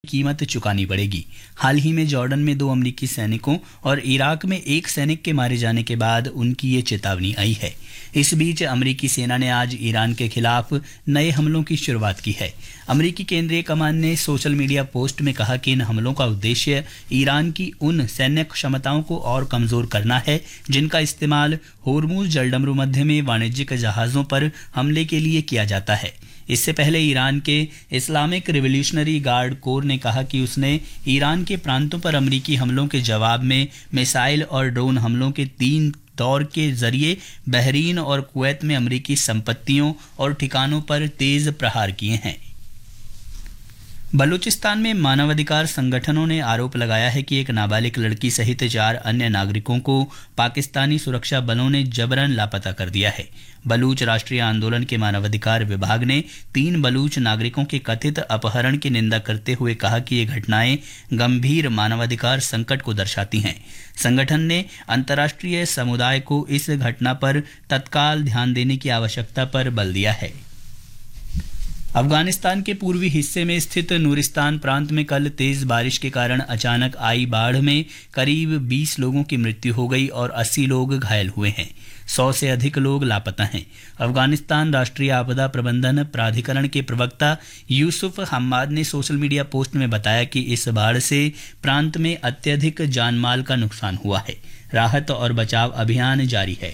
कीमत चुकानी पड़ेगी। हाल ही में जॉर्डन में 2 अमेरिकी सैनिकों और इराक में 1 सैनिक के मारे जाने के बाद उनकी ये चेतावनी आई है। इस बीच अमेरिकी सेना ने आज ईरान के खिलाफ नए हमलों की शुरुआत की है। अमेरिकी केंद्रीय कमान ने सोशल मीडिया पोस्ट में कहा कि इन हमलों का उद्देश्य ईरान की उन सैन्य क्षमताओं को और कमजोर करना है जिनका इस्तेमाल होर्मुज जलडमरू मध्य में वाणिज्यिक जहाज़ों पर हमले के लिए किया जाता है। इससे पहले ईरान के इस्लामिक रिवॉल्यूशनरी गार्ड कोर ने कहा कि उसने ईरान के प्रांतों पर अमेरिकी हमलों के जवाब में मिसाइल और ड्रोन हमलों के 3 दौर के जरिए बहरीन और कुवैत में अमेरिकी संपत्तियों और ठिकानों पर तेज प्रहार किए हैं। बलूचिस्तान में मानवाधिकार संगठनों ने आरोप लगाया है कि एक नाबालिग लड़की सहित 4 अन्य नागरिकों को पाकिस्तानी सुरक्षा बलों ने जबरन लापता कर दिया है। बलूच राष्ट्रीय आंदोलन के मानवाधिकार विभाग ने 3 बलूच नागरिकों के कथित अपहरण की निंदा करते हुए कहा कि ये घटनाएं गंभीर मानवाधिकार संकट को दर्शाती हैं। संगठन ने अंतर्राष्ट्रीय समुदाय को इस घटना पर तत्काल ध्यान देने की आवश्यकता पर बल दिया है। अफगानिस्तान के पूर्वी हिस्से में स्थित नूरिस्तान प्रांत में कल तेज बारिश के कारण अचानक आई बाढ़ में करीब 20 लोगों की मृत्यु हो गई और 80 लोग घायल हुए हैं। 100 से अधिक लोग लापता हैं। अफगानिस्तान राष्ट्रीय आपदा प्रबंधन प्राधिकरण के प्रवक्ता यूसुफ हम्माद ने सोशल मीडिया पोस्ट में बताया कि इस बाढ़ से प्रांत में अत्यधिक जानमाल का नुकसान हुआ है। राहत और बचाव अभियान जारी है।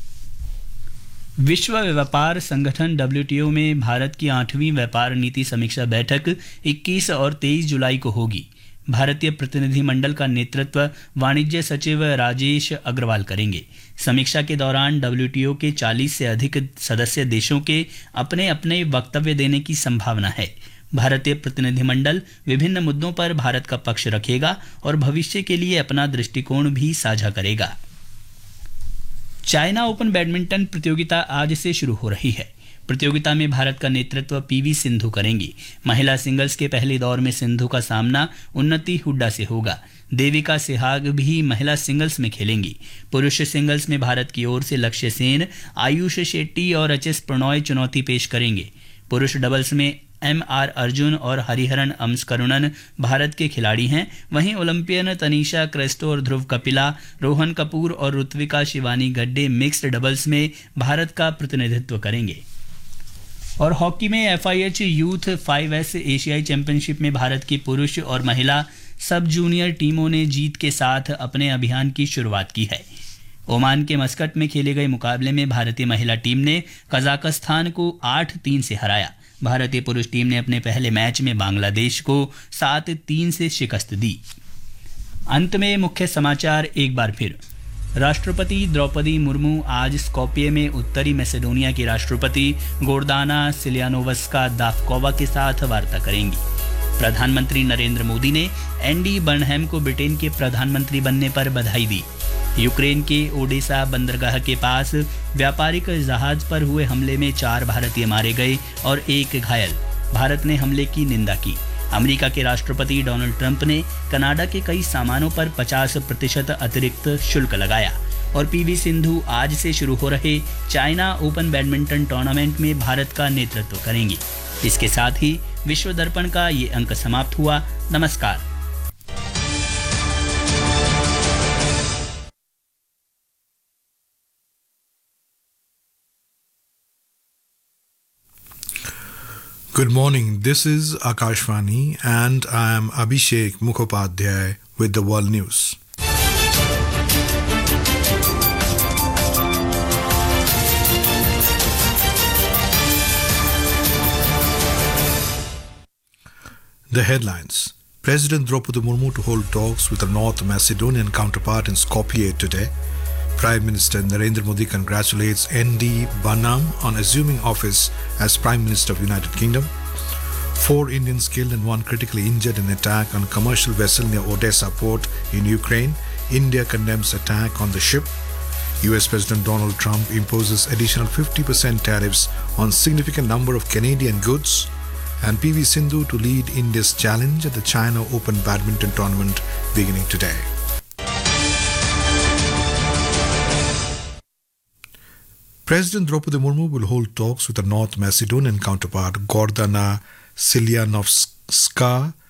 विश्व व्यापार संगठन WTO में भारत की 8वीं व्यापार नीति समीक्षा बैठक 21 और 23 जुलाई को होगी। भारतीय प्रतिनिधिमंडल का नेतृत्व वाणिज्य सचिव राजेश अग्रवाल करेंगे। समीक्षा के दौरान WTO के 40 से अधिक सदस्य देशों के अपने अपने वक्तव्य देने की संभावना है। भारतीय प्रतिनिधिमंडल विभिन्न मुद्दों पर भारत का पक्ष रखेगा और भविष्य के लिए अपना दृष्टिकोण भी साझा करेगा। चाइना ओपन बैडमिंटन प्रतियोगिता आज से शुरू हो रही है। प्रतियोगिता में भारत का नेतृत्व PV सिंधु करेंगी। महिला सिंगल्स के पहले दौर में सिंधु का सामना उन्नति हुड्डा से होगा। देविका सेहवाग भी महिला सिंगल्स में खेलेंगी। पुरुष सिंगल्स में भारत की ओर से लक्ष्य सेन, आयुष शेट्टी और HS प्रणॉय चुनौती पेश करेंगे। पुरुष डबल्स में MR अर्जुन और हरिहरन अम्सकरुणन भारत के खिलाड़ी हैं। वहीं ओलंपियन तनीषा क्रेस्टो और ध्रुव कपिला, रोहन कपूर और ऋत्विका शिवानी गड्डे मिक्स्ड डबल्स में भारत का प्रतिनिधित्व करेंगे। और हॉकी में FIH यूथ 5S एशियाई चैंपियनशिप में भारत की पुरुष और महिला सब जूनियर टीमों ने जीत के साथ अपने अभियान की शुरुआत की है। ओमान के मस्कट में खेले गए मुकाबले में भारतीय महिला टीम ने कजाकिस्तान को 8-3 से हराया। भारतीय पुरुष टीम ने अपने पहले मैच में बांग्लादेश को 7-3 से शिकस्त दी। अंत में मुख्य समाचार एक बार फिर। राष्ट्रपति द्रौपदी मुर्मू आज स्कोपिये में उत्तरी मैसेडोनिया की राष्ट्रपति गोर्दाना सिलियानोवस्का दाफकोवा के साथ वार्ता करेंगी। प्रधानमंत्री नरेंद्र मोदी ने एंडी बर्नहैम को ब्रिटेन के प्रधानमंत्री बनने पर बधाई दी। यूक्रेन के ओडेसा बंदरगाह के पास व्यापारिक जहाज पर हुए हमले में 4 भारतीय मारे गए और 1 घायल। भारत ने हमले की निंदा की। अमेरिका के राष्ट्रपति डोनाल्ड ट्रंप ने कनाडा के कई सामानों पर 50% अतिरिक्त शुल्क लगाया। और PV सिंधु आज से शुरू हो रहे चाइना ओपन बैडमिंटन टूर्नामेंट में भारत का नेतृत्व करेंगी। इसके साथ ही विश्व दर्पण का ये अंक समाप्त हुआ। नमस्कार। Good morning, this is Akashvani and I am Abhishek Mukhopadhyay with the World News. The headlines. President Draupadi Murmu to hold talks with her North Macedonian counterpart in Skopje today. Prime Minister Narendra Modi congratulates ND Burnham on assuming office as Prime Minister of United Kingdom. 4 Indians killed and 1 critically injured in attack on commercial vessel near Odessa port in Ukraine. India condemns attack on the ship. US President Donald Trump imposes additional 50% tariffs on significant number of Canadian goods. And PV Sindhu to lead India's challenge at the China Open Badminton Tournament beginning today. President Draupadi Murmu will hold talks with her North Macedonian counterpart Gordana Siljanovska